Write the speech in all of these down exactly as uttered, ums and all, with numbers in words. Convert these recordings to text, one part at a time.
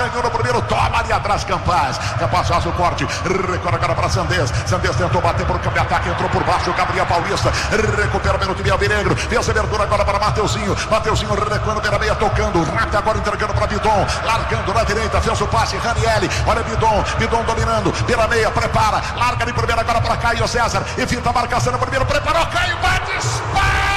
ganhou no primeiro, toma ali atrás Campaz. Campaz faz o corte, recorre agora para Sandez. Sandez tentou bater por campo de ataque, entrou por baixo, Gabriel Paulista recupera pelo time alvinegro, fez a abertura agora para Mateuzinho. Mateuzinho recuando pela meia, tocando, Rata agora entregando para Bidon, largando na direita, fez o passe, Ranieri, olha Bidon, Bidon dominando pela meia, prepara, larga de primeira agora para Caio César, evita a marcação no primeiro, preparou, Caio, bate, dispara!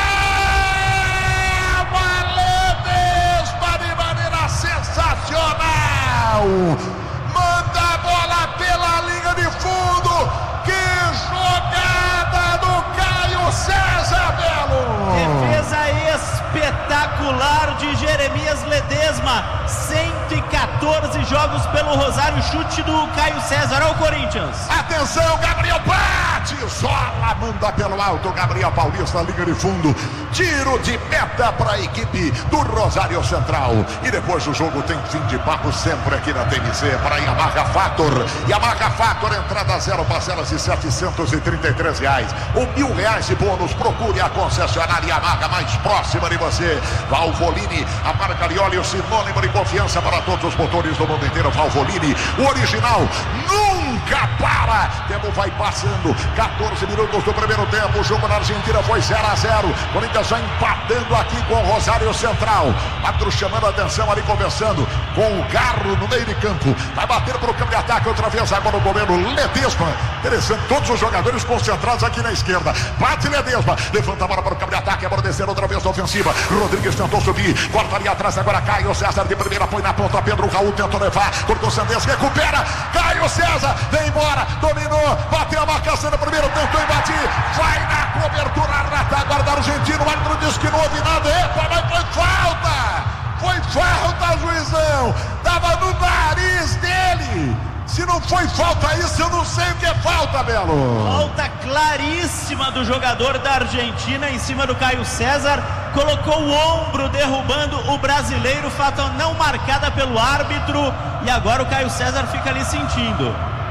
Sensacional! Manda a bola pela linha de fundo. Que jogada do Caio César, Belo! Defesa espetacular de Jeremias Ledesma. cento e quatorze jogos pelo Rosário, chute do Caio César ao Corinthians. Atenção, Gabriel bate, sola, manda pelo alto, Gabriel Paulista, linha de fundo. Tiro de meta para a equipe do Rosário Central. E depois o jogo tem fim de papo sempre aqui na T M C para Yamaha Factor. Yamaha Factor, entrada zero, parcelas de setecentos e trinta e três reais. Ou mil reais de bônus. Procure a concessionária Yamaha mais próxima de você. Valvoline, a marca de óleo sinônimo de confiança para todos os motores do mundo inteiro. Valvoline, o original nunca para. Tempo vai passando, quatorze minutos do primeiro tempo. O jogo na Argentina foi zero a zero. Corinthians já empatando aqui com o Rosário Central. Patro chamando a atenção ali, conversando com o Garro no meio de campo. Vai bater para o campo de ataque outra vez agora o goleiro Ledesma. Interessante, todos os jogadores concentrados aqui na esquerda. Bate Ledesma, levanta a bola para o campo de ataque, a bola descer outra vez na ofensiva. Rodrigues tentou subir, corta ali atrás agora Caio César de primeira, põe na ponta, Pedro Raul tentou levar, cortou Sandez, recupera, Caio César, vem embora, dominou, bateu a marcação no primeiro, tentou embatir, vai na cobertura, Rata agora da Argentina, o árbitro disse que não houve nada, epa, mas foi falta, foi falta, juizão, tava no nariz dele. Se não foi falta isso, eu não sei o que é falta, Belo. Falta claríssima do jogador da Argentina em cima do Caio César. Colocou o ombro derrubando o brasileiro. Falta não marcada pelo árbitro. E agora o Caio César fica ali sentindo.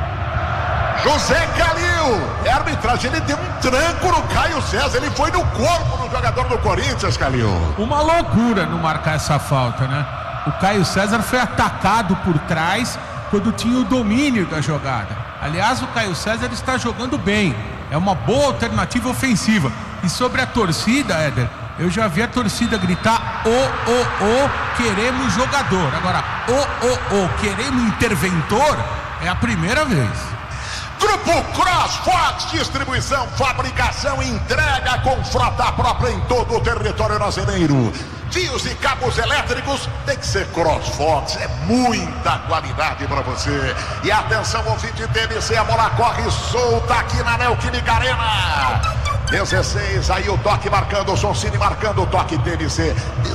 José Calil, é a arbitragem, ele deu um tranco no Caio César. Ele foi no corpo do jogador do Corinthians, Calil. Uma loucura não marcar essa falta, né? O Caio César foi atacado por trás quando tinha o domínio da jogada. Aliás, o Caio César está jogando bem. É uma boa alternativa ofensiva. E sobre a torcida, Éder, eu já vi a torcida gritar: ô, ô, ô, queremos jogador. Agora, ô, ô, ô, queremos interventor, é a primeira vez. Grupo CrossFox, distribuição, fabricação e entrega com frota própria em todo o território brasileiro. Fios e cabos elétricos tem que ser CrossFox, é muita qualidade para você. E atenção, ouvinte T M C, a bola corre solta aqui na Neoquímica Arena. dezesseis, aí o toque marcando, o Soncini marcando o toque T M C.